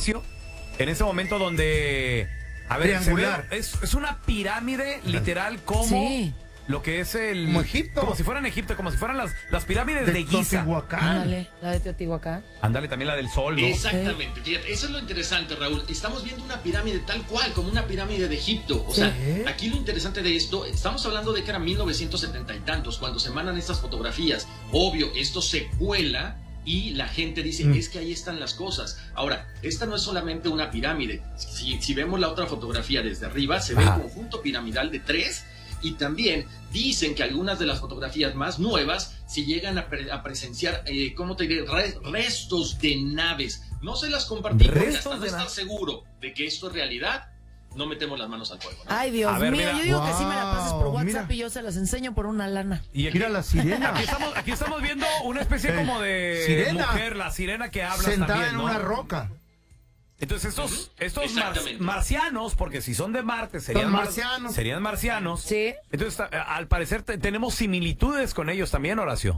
en ese momento donde, a ver, triangular. Es una pirámide literal como lo que es el... Como Egipto. Como si fuera en Egipto, como si fueran las pirámides de Giza. Ándale, la de Teotihuacán. Ándale, también la del Sol, ¿no? Exactamente, fíjate, eso es lo interesante, Raúl. Estamos viendo una pirámide tal cual, como una pirámide de Egipto. O sea, aquí lo interesante de esto, estamos hablando de que era 1970 y tantos, cuando se mandan estas fotografías. Obvio, esto se cuela y la gente dice, es que ahí están las cosas. Ahora, esta no es solamente una pirámide. Si vemos la otra fotografía desde arriba, se ve el conjunto piramidal de 3. Y también dicen que algunas de las fotografías más nuevas se llegan a presenciar, ¿cómo te diré? Restos de naves. No se las compartí porque hasta no estar seguro de que esto es realidad, no metemos las manos al fuego, ¿no? Ay, Dios mío, mira, yo digo que sí me la pases por WhatsApp y yo se las enseño por una lana. Y aquí, mira la sirena. Aquí estamos viendo una especie como de sirena. Mujer, la sirena que habla sentada también, ¿no? en una roca. Entonces estos marcianos, porque si son de Marte serían marcianos. Sí. Entonces al parecer tenemos similitudes con ellos también, Horacio.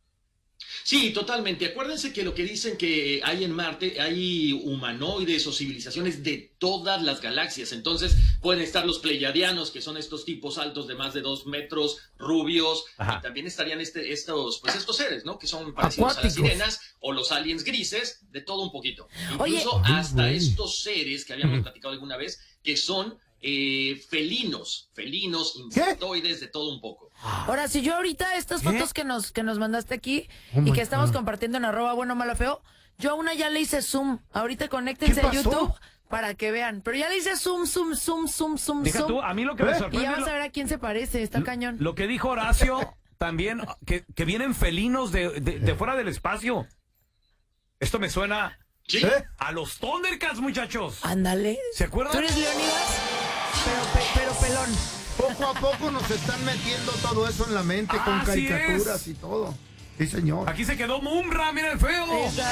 Sí, totalmente. Acuérdense que lo que dicen que hay en Marte, hay humanoides o civilizaciones de todas las galaxias. Entonces pueden estar los pleiadianos, que son estos tipos altos de más de 2 metros, rubios. Y también estarían estos seres, ¿no? Que son parecidos a las sirenas o los aliens grises, de todo un poquito. Incluso hasta estos seres que habíamos platicado alguna vez, que son felinos, insectoides, de todo un poco. Ahora, si yo ahorita estas fotos que nos mandaste aquí y que estamos compartiendo en @buenomalo_feo, yo a una ya le hice zoom. Ahorita conéctense a YouTube para que vean. Pero ya le hice zoom. Deja tú, a mí lo que me sorprende. Y ya vas a ver a quién se parece, está cañón. Lo que dijo Horacio también, que vienen felinos de fuera del espacio. Esto me suena a los Thundercats, muchachos. Ándale. ¿Se acuerdan? ¿Tú eres Leonidas? Pero pelón. Poco a poco nos están metiendo todo eso en la mente con caricaturas y todo. Sí, señor. Aquí se quedó Mumra, mira el feo.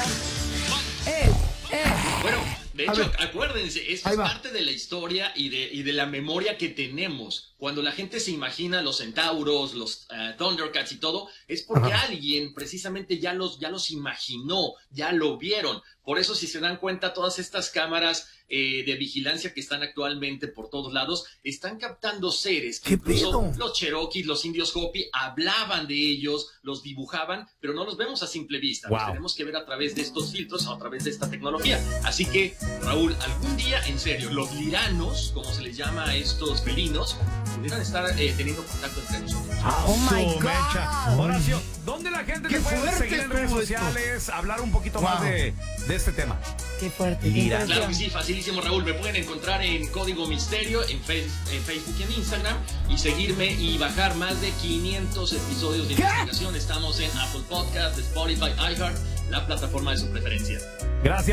Bueno, de hecho, acuérdense, esto es parte de la historia y de la memoria que tenemos. Cuando la gente se imagina los centauros, los Thundercats y todo, es porque alguien precisamente ya los imaginó, ya lo vieron. Por eso, si se dan cuenta, todas estas cámaras de vigilancia que están actualmente por todos lados, están captando seres que incluso los Cherokees, los indios Hopi, hablaban de ellos, los dibujaban, pero no los vemos a simple vista. Los tenemos que ver a través de estos filtros, a través de esta tecnología. Así que, Raúl, algún día, en serio, los liranos, como se les llama a estos felinos, pudieran estar teniendo contacto entre nosotros. ¡Oh, my God! Horacio, ¿dónde la gente te puede seguir en redes sociales? Hablar un poquito más de este tema. ¡Qué fuerte! Claro que sí, facilísimo, Raúl. Me pueden encontrar en Código Misterio, en Facebook y en Instagram, y seguirme y bajar más de 500 episodios de investigación. Estamos en Apple Podcast, Spotify, iHeart, la plataforma de su preferencia. Gracias.